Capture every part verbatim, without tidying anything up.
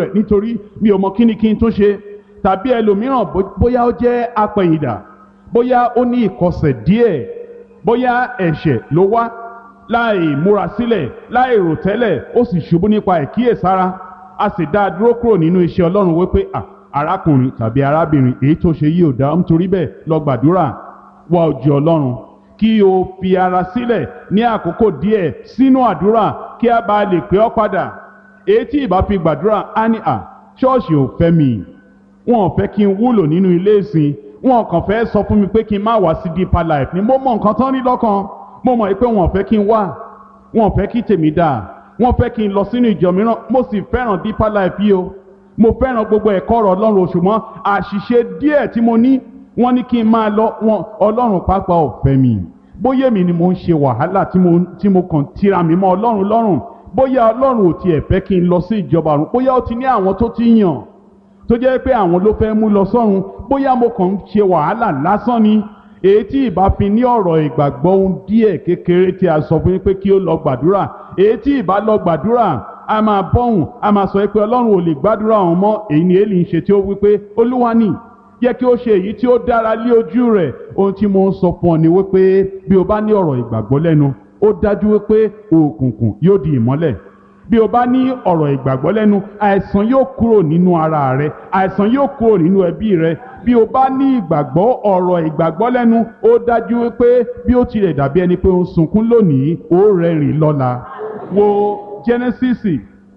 rẹ̀ nítorí mi ò mọ kíni kí n tún ṣe. Tàbí ẹlòmíràn bóyá ó jẹ́ apẹ̀yìndà, bóyá ó ní ìkọsẹ̀ díẹ̀, bóyá ẹ̀ṣẹ̀ ló wá láì múra sílẹ̀, láì rò tẹ́lẹ̀, ó sì ṣubú nípa ìkíyèsára. A sì dá a dúró kúrò nínú iṣẹ́ Ọlọ́run wípé à arákùnrin tàbí arábìnrin èyí tó ṣe yìí ò dá, nítorí bẹ́ẹ̀ lọ gbàdúrà, wá ojú Ọlọ́run kí o fi ara sílẹ̀ ní àkókò díẹ̀ sínú àdúrà kí a bá lè pè ọ́ padà. Èyí tí ìbá fi gbàdúrà á ní à ṣọ́ọ̀ṣì ò fẹ́ mi, wọn ò fẹ́ kí n wúlò nínú ilé ìsìn, wọn kàn fẹ́ sọ fún mi pé kí n má wá sí Deeper Life ni mo mọ nǹkan tán ní lọ́kàn. Mo mọ̀ pé wọn ò fẹ́ kí n wá, wọn ò fẹ́ kí tèmi dáa, wọn fẹ́ kí n lọ sínú ìjọ mìíràn. Mo sì fẹ́ràn Deeper Life yìí o, mo fẹ́ràn gbogbo ẹ̀kọ́ ọ̀rọ̀ Ọlọ́run, ṣùgbọ́n àṣìṣe díẹ̀ tí mo ní wọ́n ní kí n máa lọ, wọn Ọlọ́run pàápàá ò fẹ́ mi. Bóyá èmi ni mo ń ṣe wàhálà tí mo tí mo kàn tira mi mọ́ Ọlọ́run lọ́rùn, bóyá Ọlọ́run ò tiẹ̀ fẹ́ kí n lọ sí ìjọba ọ̀run, bóyá ó ti ní àwọn tó ti yàn tó jẹ́ pé àwọn ló fẹ́ mú lọ sọ́run, bóyá mo kàn ń ṣe wàhálà lásán ni. Èyí tí ìbá fi ní ọ̀rọ̀ ìgbàgbọ́ ohun díẹ̀ kékeré tí a sọ fún yín pé kí ó lọ gbàdúrà, èyí tí ìbá lọ gbàdúrà a máa bọ́hùn, a máa sọ pé Ọlọ́run ò lè gbàdúrà òun mọ́. Èyí ni Élì ń ṣe tí ó wí pé Olúwa ní jẹ́ kí ó ṣe èyí tí ó dára lé ojú rẹ̀. Ohun tí mo ń sọ fún ọ ni wípé bí o bá ní ọ̀rọ̀ ìgbàgbọ́ lẹ́nu, ó dájú wípé òkùnkùn yóò di ìmọ́lẹ̀. Bí o bá ní ọ̀rọ̀ ìgbàgbọ́ lẹ́nu, àìsàn yóò kúrò nínú ara rẹ, àìsàn yóò kúrò nínú ẹbí rẹ. Bí o bá ní ìgbàgbọ́, ọ̀rọ̀ ìgbàgbọ́ lẹ́nu, ó dájú wípé bí ó tilẹ̀ dàbí ẹni pé ó ń sunkún lónìí, ó rẹ́rìn lọ́la. Wo Jẹ́nẹ́sísì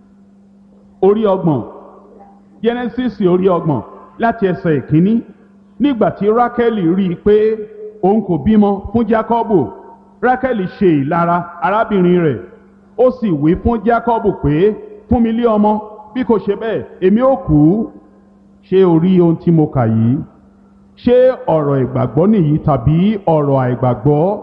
orí ọgbọ̀n, Jẹ́nẹ́sísì orí ọgbọ̀n láti ẹsẹ̀ ìkíní. Nígbà tí Rákẹ́lì rí i pé òun kò bímọ fún Jákọ́bù, Rákẹ́lì ṣe ìlara arábìnrin rẹ̀, ó sì wí fún Jákọ́bù pé fún mi lé ọmọ, bí kò ṣe bẹ́ẹ̀ èmi ó kú. Ṣé o rí ohun tí mo kà yìí? Ṣé ọ̀rọ̀ ìgbàgbọ́ nìyí tàbí ọ̀rọ̀ àìgbàgbọ́?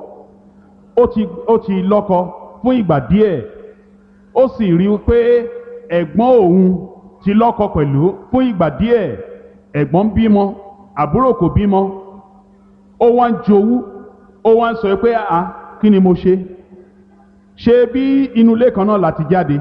Ó ti ó ti lọ́kọ fún ìgbà díẹ̀, ó sì rí i pé ẹ̀gbọ́n òun ti lọ́kọ pẹ̀lú fún ìgbà díẹ̀. Ẹ̀gbọ́n bímọ, àbúrò kò bímọ. Ó wá ń jowú, ó wá ń sọ pé àá kí ni mo ṣe? Ṣé bí inú ilé kan náà láti jáde?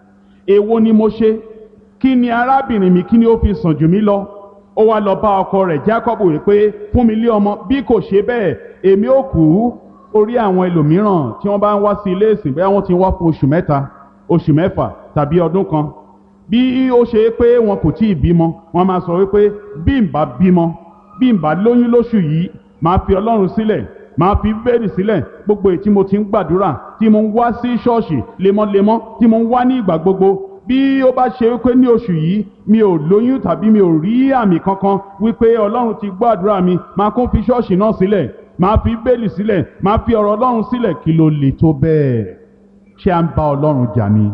Èwo ni mo ṣe? Kí ni arábìnrin mi, kí ni ó fi sàn jù mí lọ? Ó wá lọ bá ọkọ rẹ̀ Jákọ́bù rẹ̀ pé fún mi lé ọmọ, bí kò ṣe bẹ́ẹ̀ èmi ó kú. Orí àwọn ẹlòmíràn tí wọ́n bá ń wá sí ilé ìsìn, bẹ́ẹ̀ wọ́n ti wá fún oṣù mẹ́ta, oṣù mẹ́fà tàbí ọdún kan. Bí ó ṣe pé wọn kò tí ì bímọ, wọ́n máa sọ wípé bí n bá bímọ, bí n bá lóyún lóṣù yìí, máa fi Ọlọ́run sílẹ̀, máa fi bẹ́ẹ̀rì sílẹ̀. Gbogbo èyí tí mo ti ń gbàdúrà, tí mo ń wá sí ṣọ́ọ̀ṣì lemọ́lemọ́, tí mo ń wá ní ìgbà gbogbo, bí ó bá ṣe wípé ní oṣù yìí mi ò lóyún tàbí mi ò rí àmì kankan wípé Ọlọ́run ti gbọ́ àdúrà mi, máa kún fi ṣọ́ọ̀ṣì náà sílẹ̀, máa fi bẹ́ẹ̀lì sílẹ̀, máa fi ọ̀rọ̀ Ọlọ́run sílẹ̀. Kí ló lè tó bẹ́ẹ̀? Ṣé à ń bá Ọlọ́run jà ni?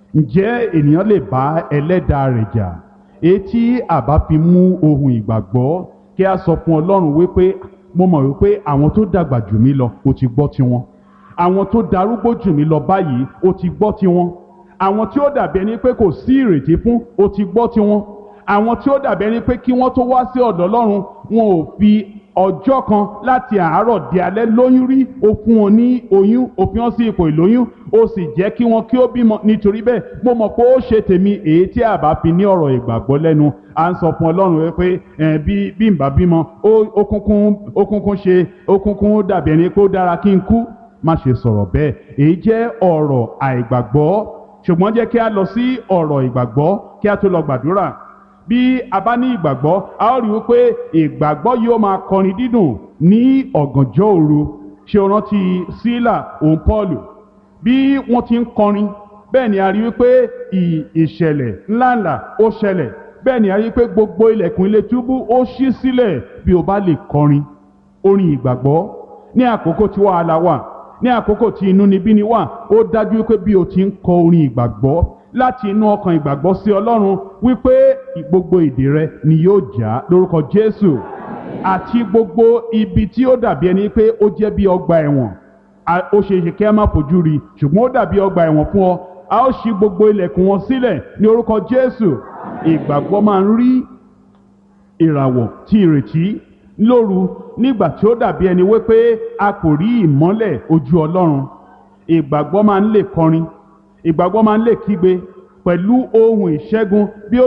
Ǹjẹ́ ènìyàn lè bá ẹlẹ́dàá rẹ̀ jà? Èyí tí àbá fi mú ohun ìgbàgbọ́ kí a sọ fún Ọlọ́run wípé mo mọ̀ wípé àwọn tó dàgbà jù mí lọ ó ti gbọ́ tiwọn, àwọn tó darúgbó jù mí lọ báyìí ó ti gbọ́ tiwọn, àwọn tí ó dàbí ẹni pé kò sí ìrètí fún ó ti gbọ́ tiwọn, àwọn tí ó dàbí ẹni pé kí wọ́n tó wá sí ọ̀dọ̀ Ọlọ́run wọn ò fi ọjọ́ kan láti àárọ̀ di alẹ́ lóyún rí, ó fún wọn ní oyún, ó fi wọn sí ipò ìlóyún, ó sì jẹ́ kí wọn kí ó bímọ. Nítorí bẹ́ẹ̀ mo mọ̀ pé ó ṣe tèmi. Èyí tí a bá fi ní ọ̀rọ̀ ìgbàgbọ́ lẹ́nu, à ń sọ fún Ọlọ́run wípé ẹ̀ bí bí n bá bímọ, ó kúnkún ó kúnkún ṣe ó kúnkún dàbí ẹni pé ó dára kí n kú. Má ṣe sọ̀rọ̀ bẹ́ẹ̀, èyí jẹ́ ọ̀rọ̀ àìgbàgbọ́. Ṣùgbọ́n jẹ́ kí a lọ sí ọ̀rọ̀ ìgbàgbọ́ kí a tó lọ gbàdúrà. Bí a bá ní ìgbàgbọ́, a ó rí wípé ìgbàgbọ́ yóò máa kọrin dídùn ní ọ̀gànjọ́ òru. Ṣé o rántí Sílà òun Pọ́ọ̀lù? Bí wọ́n ti ń kọrin, bẹ́ẹ̀ ni a rí wípé ìṣẹ̀lẹ̀ ńláńlá ó ṣẹlẹ̀. Bẹ́ẹ̀ ni a rí wípé gbogbo ilẹ̀kùn ilé túbú ó ṣí sílẹ̀. Bí o bá lè kọrin orin ìgbàgbọ́ ní àkókò tí wàhálà wà, ní àkókò tí inúnibíni wà, ó dájú wípé bí o ti ń kọ orin ìgbàgbọ́ láti inú ọkàn ìgbàgbọ́ sí Ọlọ́run, wípé gbogbo ìdè rẹ ni yóò já lórúkọ Jésù. Àti gbogbo ibi tí ó dàbí ẹni pé ó jẹ́ bí ọgbà ẹ̀wọ̀n, ó ṣe é ṣe kí a má fojú rí, ṣùgbọ́n ó dàbí ọgbà ẹ̀wọ̀n fún ọ, a ó ṣí gbogbo ilẹ̀kùn wọn sílẹ̀ ní orúkọ Jésù. Ìgbàgbọ́ máa ń rí ìràwọ̀ tí ìrètí lóru nígbà tí ó dàbí ẹni wípé a kò rí ìmọ́lẹ̀ ojú Ọlọ́run. Ìgbàgbọ́ máa ń lè kọrin, ìgbàgbọ́ máa ń lè kígbe pẹ̀lú ohun ìṣẹ́gun bí ó